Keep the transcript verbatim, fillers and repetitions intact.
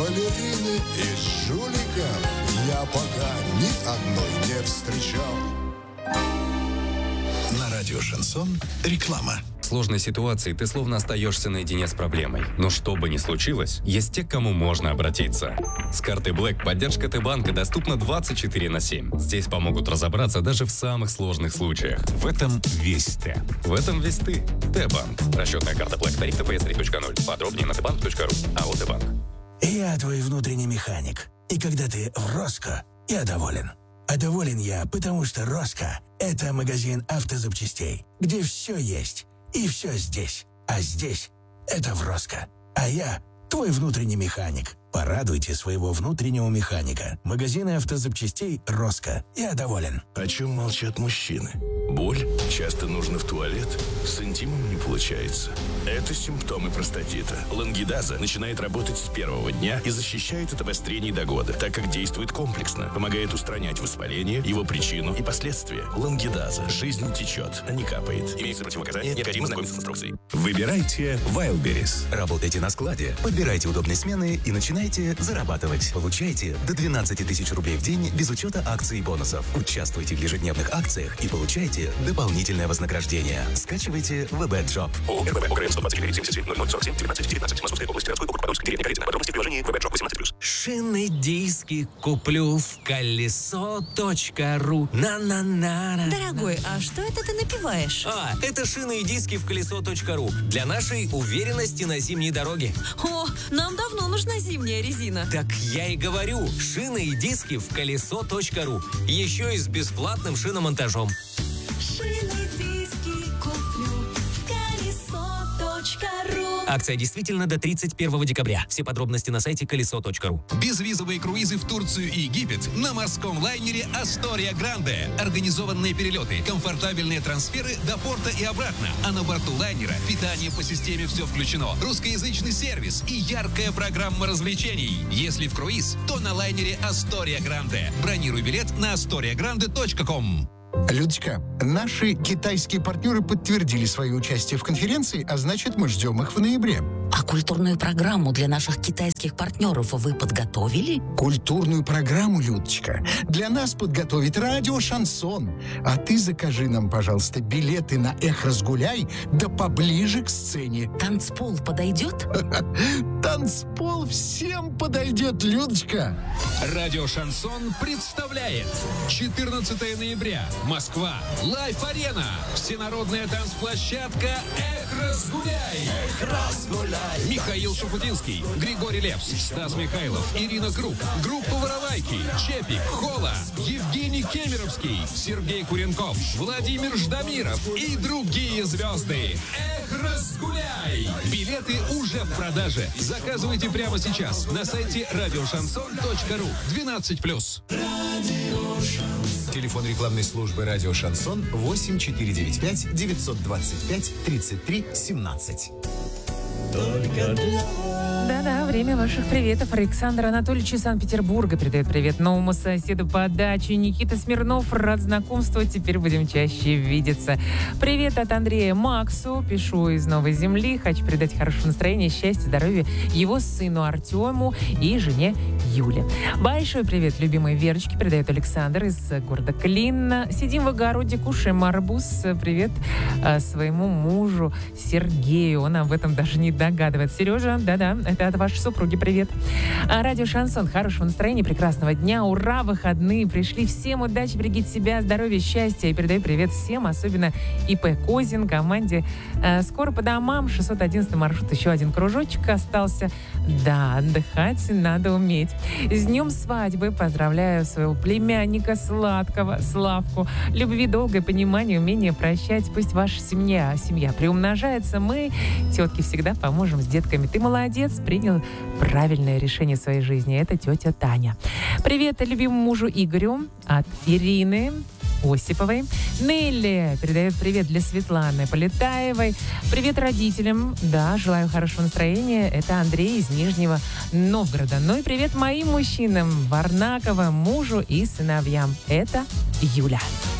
балерины из жуликов я пока ни одной не встречал. На радио «Шансон» реклама. В сложной ситуации ты словно остаешься наедине с проблемой. Но что бы ни случилось, есть те, к кому можно обратиться. С карты Black поддержка Т-банка доступна двадцать четыре на семь. Здесь помогут разобраться даже в самых сложных случаях. В этом весь Т. В этом весь ты. Т-банк. Расчетная карта Black. Тариф тэ пэ эс три точка ноль. Подробнее на тэ банк точка ру. АО Т-банк. Я твой внутренний механик. И когда ты в Роско, я доволен. А доволен я, потому что Роско – это магазин автозапчастей, где все есть. И все здесь. А здесь – это в Роско. А я – твой внутренний механик. Порадуйте своего внутреннего механика. Магазины автозапчастей «Роско». Я доволен. О чем молчат мужчины? Боль? Часто нужно в туалет? С интимом не получается. Это симптомы простатита. Лангидаза начинает работать с первого дня и защищает от обострений до года, так как действует комплексно. Помогает устранять воспаление, его причину и последствия. Лангидаза. Жизнь течет, а не капает. Имеется противопоказания, необходимо знакомиться с инструкцией. Выбирайте Wildberries. Работайте на складе, подбирайте удобные смены и начинайте зарабатывать. Получайте до двенадцать тысяч рублей в день без учета акций и бонусов. Участвуйте в ежедневных акциях и получайте дополнительное вознаграждение. Скачивайте WebEdJob. ООО РББ Украина сто двадцать четыре семьдесят семь ноль ноль сорок семь девятнадцать девятнадцать. Московская область, городской округ, Подольск, деревня Корягина. Подробности в приложении WebEdJob восемнадцать плюс. Шины диски куплю в колесо точка ру. На-на-на. Дорогой, а что это ты напиваешь? А, это шины и диски в колесо точка ру. Для нашей уверенности на зимней дороге. О, нам давно нужна зимняя резина. Так я и говорю, шины и диски в колесо точка ру. Еще и с бесплатным шиномонтажом. Шины, диски куплю в колесо точка ру. Акция действительно до тридцать первого декабря. Все подробности на сайте колесо точка ру. Безвизовые круизы в Турцию и Египет на морском лайнере «Астория Гранде». Организованные перелеты, комфортабельные трансферы до порта и обратно. А на борту лайнера питание по системе «Все включено», русскоязычный сервис и яркая программа развлечений. Если в круиз, то на лайнере «Астория Гранде». Бронируй билет на астория гранде точка ком. Людочка, наши китайские партнеры подтвердили свое участие в конференции, а значит, мы ждем их в ноябре. А культурную программу для наших китайских партнеров вы подготовили? Культурную программу, Людочка, для нас подготовит радио «Шансон». А ты закажи нам, пожалуйста, билеты на «Эх, разгуляй», да поближе к сцене. Танцпол подойдет? Танцпол всем подойдет, Людочка. Радио «Шансон» представляет четырнадцатого ноября. Москва. Лайф-арена. Всенародная танцплощадка «Эх, разгуляй». Эх, разгуляй. Михаил Шуфутинский, Григорий Лепс, Стас Михайлов, Ирина Круг, группа «Воровайки», Чепик, Хола, Евгений Кемеровский, Сергей Куренков, Владимир Ждамиров и другие звезды. Эх, разгуляй! Билеты уже в продаже. Заказывайте прямо сейчас на сайте радио шансон точка ру. двенадцать плюс. Телефон рекламной службы «Радио Шансон» восемь четыре девять пять девятьсот двадцать пять тридцать три семнадцать. Да-да, время ваших приветов. Александр Анатольевич из Санкт-Петербурга передает привет новому соседу по даче. Никита Смирнов, рад знакомству, теперь будем чаще видеться. Привет от Андрея Максу, пишу из Новой Земли. Хочу передать хорошее настроение, счастья, здоровья его сыну Артему и жене Юле. Большой привет любимой Верочке, передает Александр из города Клин. Сидим в огороде, кушаем арбуз. Привет а, своему мужу Сергею. Он об этом даже не догадывается. Сережа, да-да, это от вашей супруги привет. А, радио «Шансон». Хорошего настроения, прекрасного дня. Ура, выходные пришли. Всем удачи, берегите себя, здоровья, счастья. И передаю привет всем, особенно ИП Козин, команде. А, скоро по домам. шестьсот одиннадцатый маршрут. Еще один кружочек остался. Да, отдыхать надо уметь. С днем свадьбы поздравляю своего племянника Сладкого, Славку. Любви, долгое понимание, умение прощать. Пусть ваша семья, семья приумножается. Мы, тетки, всегда поможем с детками. Ты молодец, принял правильное решение в своей жизни. Это тетя Таня. Привет любимому мужу Игорю от Ирины Осиповой. Нелли передает привет для Светланы Полетаевой. Привет родителям. Да, желаю хорошего настроения. Это Андрей из Нижнего Новгорода. Ну и привет моим мужчинам. Варнакова, мужу и сыновьям. Это Юля.